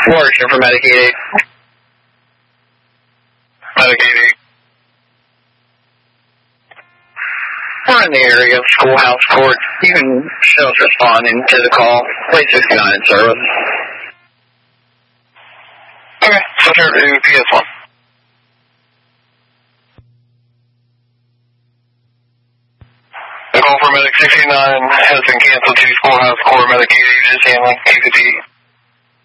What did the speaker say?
Larson for Medic 88. Medic 88. We're in the area of Schoolhouse Court. You can show us responding to the call. Plate 69 in service. Okay, switch over to PS1. The call for Medic 69 has been canceled to Schoolhouse Court. Medic 88 is handling KCP.